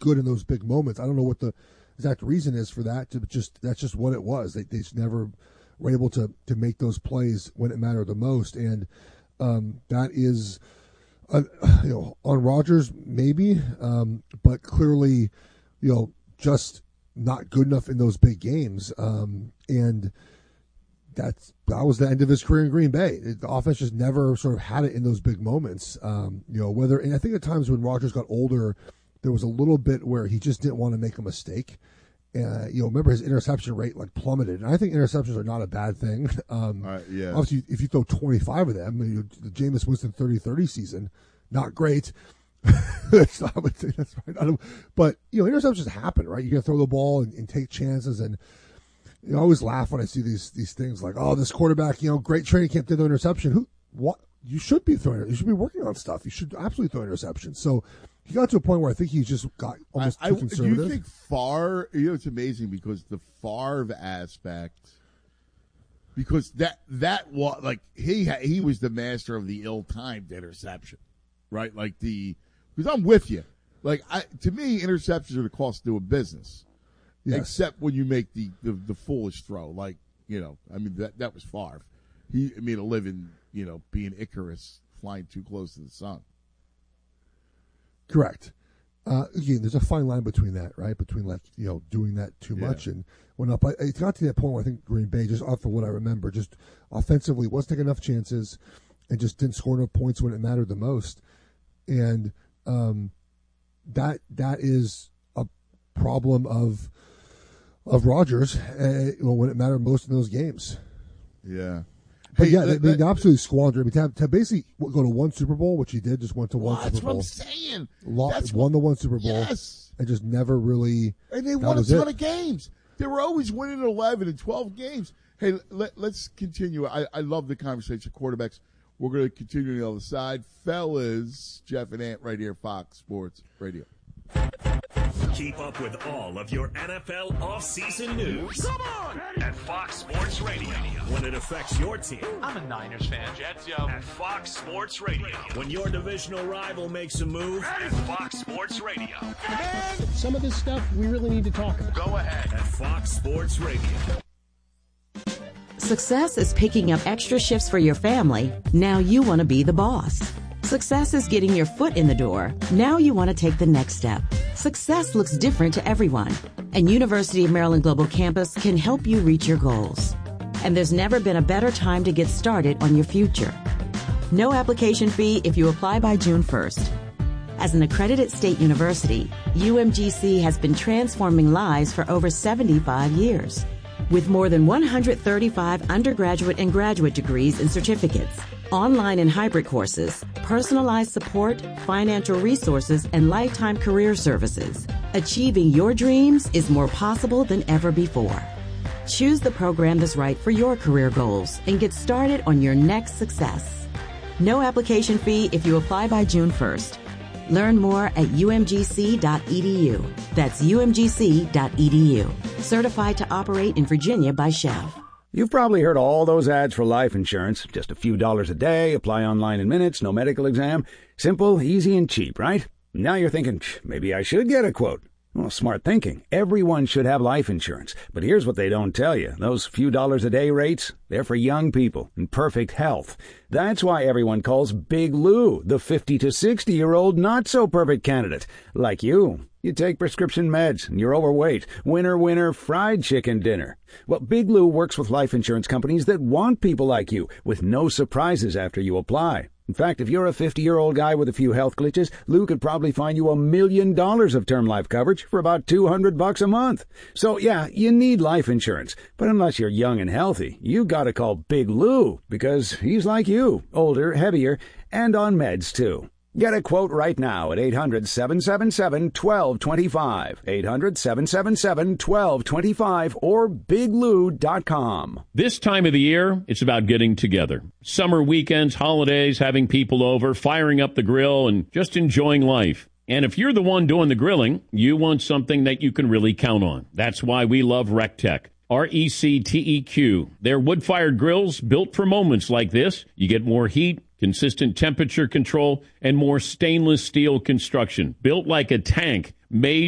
good in those big moments. I don't know what the exact reason is for that. That's just what it was. They just never were able to make those plays when it mattered the most, and that is, on Rodgers maybe, but clearly, just not good enough in those big games, and that was the end of his career in Green Bay. The offense just never sort of had it in those big moments. And I think at times when Rodgers got older, there was a little bit where he just didn't want to make a mistake. Remember his interception rate plummeted, and I think interceptions are not a bad thing. Yeah. Obviously, if you throw 25 of them, the Jameis Winston 30-30 season, not great. I would say that's right. But interceptions happen, right? You can throw the ball and take chances, and I always laugh when I see these things like, oh, this quarterback, great training camp, did the interception. What? You should be throwing. You should be working on stuff. You should absolutely throw interceptions. So he got to a point where I think he just got almost too conservative. Do you think Favre? It's amazing because the Favre aspect, because that was like he was the master of the ill-timed interception, right? Because I'm with you. To me, interceptions are the cost of doing business. Yes. Except when you make the foolish throw, that was Favre. He made a living, being Icarus, flying too close to the sun. Correct. Again, there's a fine line between that, right? Between doing that too much and went up. It got to that point where I think Green Bay, just off of what I remember, just offensively wasn't taking enough chances and just didn't score enough points when it mattered the most. And that is a problem of Rodgers when it mattered most in those games. Yeah. But they absolutely squandered. To basically go to one Super Bowl, which he did, just went to one Super Bowl. That's what I'm saying. Won the one Super Bowl. Yes. And just never really. And they won a ton of games. They were always winning 11 and 12 games. Hey, let's continue. I love the conversation, quarterbacks. We're going to continue on the other side. Fellas, Jeff and Ant right here, Fox Sports Radio. Keep up with all of your NFL offseason news. Come on! At Fox Sports Radio. When it affects your team. I'm a Niners fan. Jets, yo. At Fox Sports Radio. When your divisional rival makes a move. At Fox Sports Radio. And some of this stuff we really need to talk about. Go ahead. At Fox Sports Radio. Success is picking up extra shifts for your family. Now you want to be the boss. Success is getting your foot in the door. Now you want to take the next step. Success looks different to everyone, and University of Maryland Global Campus can help you reach your goals. And there's never been a better time to get started on your future. No application fee if you apply by June 1st. As an accredited state university, UMGC has been transforming lives for over 75 years. With more than 135 undergraduate and graduate degrees and certificates, online and hybrid courses, personalized support, financial resources, and lifetime career services, achieving your dreams is more possible than ever before. Choose the program that's right for your career goals and get started on your next success. No application fee if you apply by June 1st. Learn more at umgc.edu. That's umgc.edu. Certified to operate in Virginia by Chev. You've probably heard all those ads for life insurance. Just a few dollars a day, apply online in minutes, no medical exam. Simple, easy, and cheap, right? Now you're thinking, maybe I should get a quote. Well, smart thinking. Everyone should have life insurance. But here's what they don't tell you. Those few dollars a day rates, they're for young people in perfect health. That's why everyone calls Big Lou the 50 to 60-year-old not-so-perfect candidate. Like you. You take prescription meds, and you're overweight. Winner, winner, fried chicken dinner. Well, Big Lou works with life insurance companies that want people like you, with no surprises after you apply. In fact, if you're a 50-year-old guy with a few health glitches, Lou could probably find you $1 million of term life coverage for about $200 a month. So, yeah, you need life insurance. But unless you're young and healthy, you gotta call Big Lou, because he's like you, older, heavier, and on meds, too. Get a quote right now at 800-777-1225, 800-777-1225, or biglou.com. This time of the year, it's about getting together. Summer weekends, holidays, having people over, firing up the grill, and just enjoying life. And if you're the one doing the grilling, you want something that you can really count on. That's why we love RecTech. RecTeq. They're wood-fired grills built for moments like this. You get more heat, consistent temperature control, and more stainless steel construction. Built like a tank, made